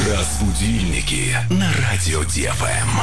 Разбудильники на радио ДФМ.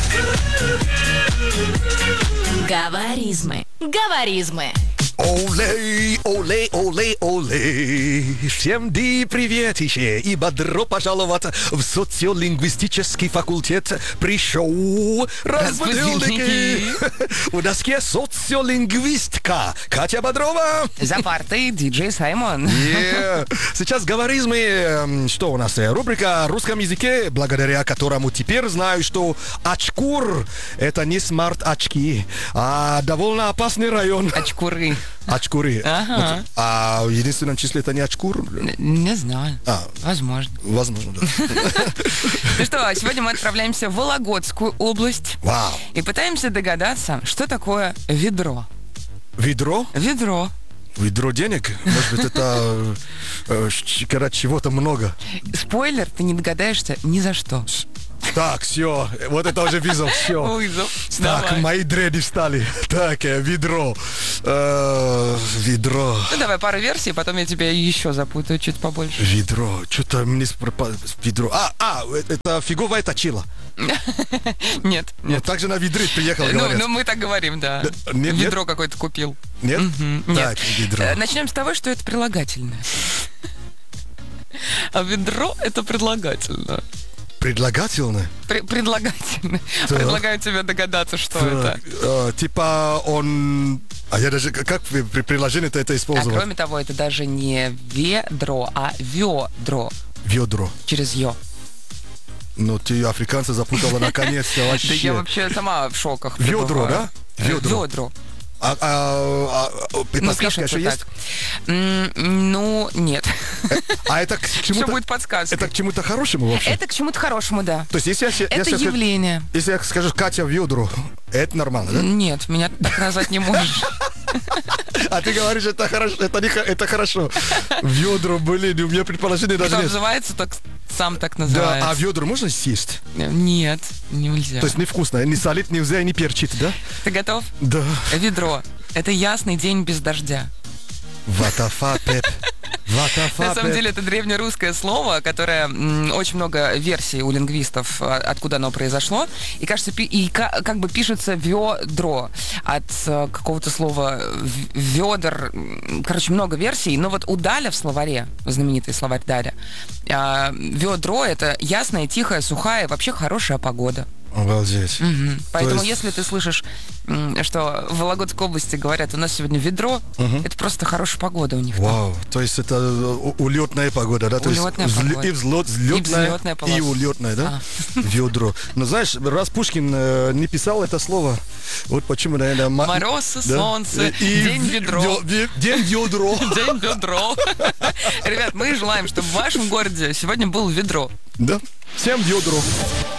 Говоризмы. Олей, олей, олей, олей. Всем приветище и бодро пожаловать в социолингвистический факультет. Пришел разбудильники. У доске социолингвистка Катя Бодрова. За партой диджей Саймон. Сейчас говоризмы. Что у нас? Рубрика о русском языке, благодаря которому теперь знаю, что очкур — это не смарт-очки, а довольно опасный район. Очкуры. Очкуры. Ага. А в единственном числе это не очкур? Не знаю. Возможно. Возможно, да. Ну что, сегодня мы отправляемся в Вологодскую область. Вау. И пытаемся догадаться, что такое ведро. Ведро? Ведро. Ведро денег? Может быть, это когда чего-то много. Спойлер, ты не догадаешься ни за что. Так, все, вот это уже вызов, все. Вызов. Так, Давай. мои дреды встали. Так, ведро. Ведро. Ну давай пару версий, потом я тебя еще запутаю чуть побольше. Ведро. Что-то мне ведро. Это фиговая точила. Нет. Ну, так же на ведре приехал, говорят. Ну, мы так говорим, да. Нет, Ведро какое-то купил. Нет? Нет. Так, ведро. Начнем с того, что это прилагательное. А ведро — это предлагательное. Предлагательное? Предлагательное. Так. Предлагаю тебе догадаться, что это. Типа он... А я даже... Как при приложении-то это А использовать? кроме того, это даже не ведро, а ведро. Ведро. Через ё. Ну, ты африканца запутала наконец-то Да вообще. я вообще сама в шоках. Ведро, пребываю. да? Ведро. Ведро. Подсказка пишется еще есть? так. Ну, нет. А это к Что чему-то... будет подсказка? Это к чему-то хорошему вообще? Это к чему-то хорошему, да. То есть, если я Это сейчас- явление. Если я скажу Катя ведро, это нормально, да? Нет, меня так назвать не можешь. А ты говоришь, это хорошо, это хорошо. Ведро, блин, у меня предположение даже Кто нет. называется, так сам так Да, называется. а ведро можно съесть? Нет, нельзя. То есть невкусно, не солит нельзя и не перчит, да? Ты готов? Да. Ведро. Это ясный день без дождя. Ватафа, пеп. На самом деле это древнерусское слово, которое очень много версий у лингвистов, откуда оно произошло. И кажется, как бы пишется ведро от какого-то слова ведер. Короче, много версий. Но вот у Даля в словаре, знаменитый словарь Даля, ведро — это ясная, тихая, сухая, вообще хорошая погода. Обалдеть. Поэтому есть- если ты слышишь, что в Вологодской области говорят, у нас сегодня ведро, это просто хорошая погода у них. Вау, то есть это улетная погода, да? То есть Улетная погода. И взлетная, полоса. и улетная, да? Ведро. Но знаешь, раз Пушкин не писал это слово, вот почему, наверное... Мороз, солнце, И день ведро. День ведро. День ведро. Ребят, мы желаем, чтобы в вашем городе сегодня было ведро. Да. Всем ведро.